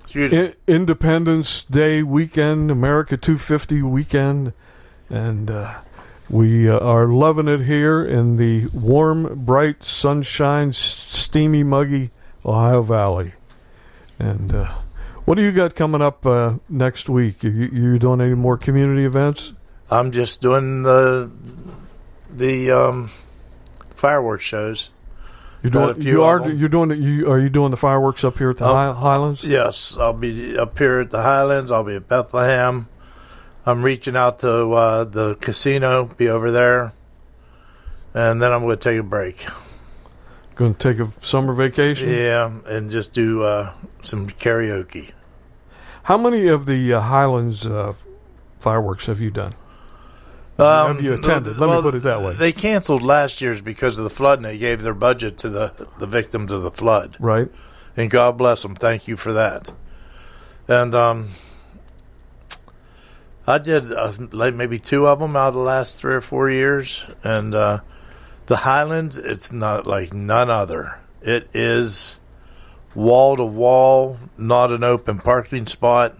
Independence Day weekend, America 250 weekend, and we are loving it here in the warm, bright, sunshine, steamy, muggy Ohio Valley. And what do you got coming up next week? You doing any more community events? I'm just doing the fireworks shows. Are you doing the fireworks up here at the Highlands? Yes, I'll be up here at the Highlands. I'll be at Bethlehem. I'm reaching out to the casino, be over there, and then I'm going to take a break. Going to take a summer vacation? Yeah, and just do some karaoke. How many of the Highlands fireworks have you done? Have you attended? Let me put it that way. They canceled last year's because of the flood, and they gave their budget to the victims of the flood. Right. And God bless them. Thank you for that. And I did like maybe 2 of them out of the last 3 or 4 years. And the Highlands, it's not like none other. It is wall to wall, not an open parking spot.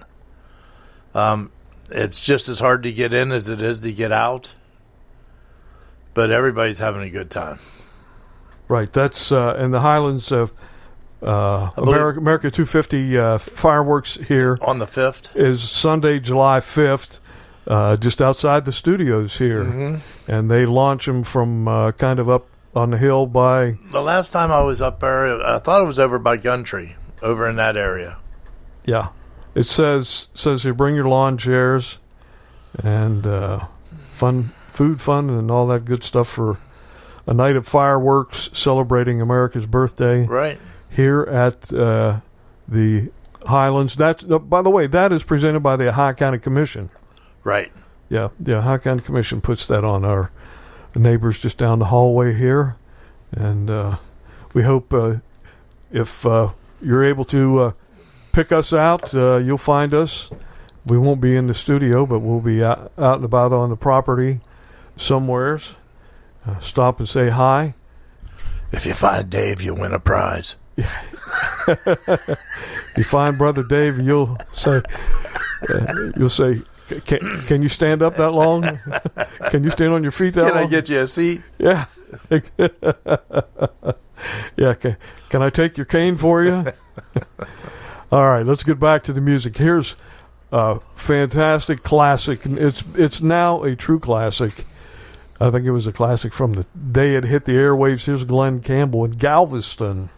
It's just as hard to get in as it is to get out. But everybody's having a good time. Right. That's in the Highlands of America 250 fireworks here. On the 5th? Is Sunday, July 5th, just outside the studios here. Mm-hmm. And they launch them from kind of up on the hill by... The last time I was up there, I thought it was over by Gumtree, over in that area. Yeah. It says here, bring your lawn chairs and food fun, and all that good stuff for a night of fireworks celebrating America's birthday. Right. Here at the Highlands. That's, by the way, that is presented by the Ohio County Commission. Right. Yeah, the Ohio County Commission puts that on our neighbors just down the hallway here. And we hope if you're able to... pick us out. You'll find us. We won't be in the studio, but we'll be out and about on the property somewheres. Stop and say hi. If you find Dave, you win a prize. You find Brother Dave, you'll say, can you stand up that long? Can you stand on your feet that long? Can I get you a seat? Yeah. Yeah. Can I take your cane for you? All right, let's get back to the music. Here's a fantastic classic. It's now a true classic. I think it was a classic from the day it hit the airwaves. Here's Glenn Campbell in Galveston.